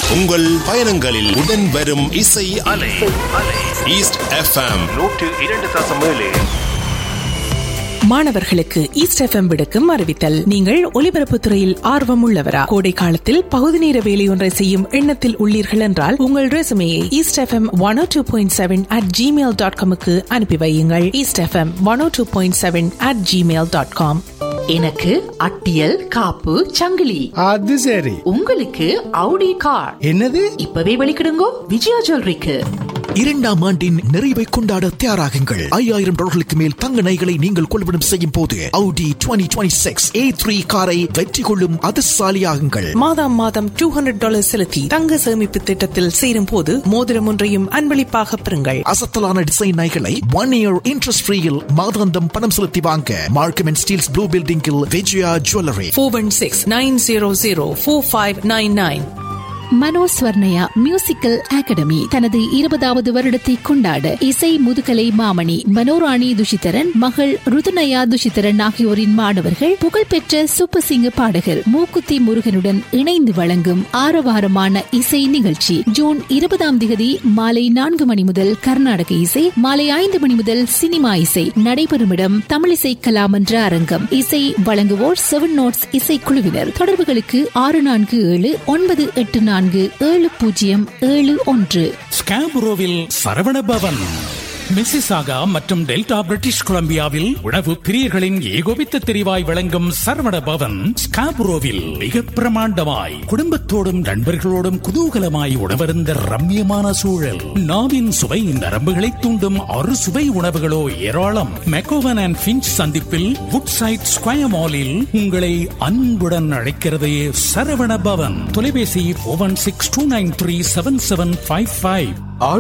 உங்கள் பயணங்களில் உடன் வரும் இசை அலை. East FM 102.7. மாணவர்களுக்கு ஈஸ்ட் FM விடுக்கும் அறிவித்தல். நீங்கள் ஒலிபரப்புத் துறையில் ஆர்வம் உள்ளவரா? கோடை காலத்தில் பகுதி நேர வேலையொன்றை செய்யும் எண்ணத்தில் உள்ளீர்கள் என்றால் உங்கள் ரெசுமையை ஈஸ்ட் FM 102.7 @gmail.com அனுப்பி வையுங்கள். East FM 102.7 @gmail.com. எனக்கு அட்டியல் காப்பு சங்கிலி. அது சரி. உங்களுக்கு அவுடி கார். என்னது? இப்பவே வெளிக்கிடுங்கோ விஜயா ஜுவல்லரிக்கு. 2ஆம் ஆண்டின் நிறைவை கொண்டாட தயாராகுங்கள். $5000 மேல் தங்க நகைகளை நீங்கள் கொள்வனம் செய்யும் போது Audi 2026 A3 காரை வெற்றி கொள்ளும் அதிர்ஷ்டசாலியாகுங்கள். மாதம் $200 செலுத்தி தங்க சேமிப்பு திட்டத்தில் சேரும் போது மோதிரம் ஒன்றையும் அன்பளிப்பாக பெறுங்கள். அசத்தலான டிசைன் நகைகளை 1 year interest free-யில் மாதாந்தம் பணம் செலுத்தி வாங்க மார்க்கம் அண்ட் ஸ்டீல்ஸ் ப்ளூ பில்டிங்கில் விஜயா ஜுவல்லரி. 416-900-4599. மனோஸ்வர்ணயா மியூசிக்கல் அகாடமி தனது 20வது வருடத்தை கொண்டாட இசை முதுகலை மாமணி மனோராணி துஷிதரன், மகள் ருதுநயா துஷிதரன் ஆகியோரின் மாணவர்கள் புகழ்பெற்ற சூப்பர் சிங்கர் பாடகர் மூக்குத்தி முருகனுடன் இணைந்து வழங்கும் ஆரவாரமான இசை நிகழ்ச்சி ஜூன் 20 மாலை 4 மணி முதல் கர்நாடக இசை, மாலை 5 மணி முதல் சினிமா இசை நடைபெறும் இடம் தமிழிசை கலாமன்ற அரங்கம். இசை வழங்குவோர் 7 Notes இசைக்குழுவினர். தொடர்புகளுக்கு 647-984-7071. ஸ்காபுரோவில் சரவண பவன், மிசிசாகா மற்றும் டெல்டா பிரிட்டிஷ் கொலம்பியாவில் உணவு பிரியர்களின் ஏகோபித்த தெரிவாய் வழங்கும் சரவண பவன் ஸ்காபுரோவில் மிக பிரமாண்டமாய் குடும்பத்தோடும் நண்பர்களோடும் குதூகலமாய் உணவருந்த ரம்மியமான சூழல். நாவின் சுவை நரம்புகளை தூண்டும் அறு சுவை உணவுகளோ ஏராளம். மெக்கோவன் அண்ட் பிஞ்ச் சந்திப்பில் வுட்சைட் ஸ்கொயர் மாலில் உங்களை அன்புடன் அழைக்கிறது சரவண பவன். தொலைபேசி 416-293-7755.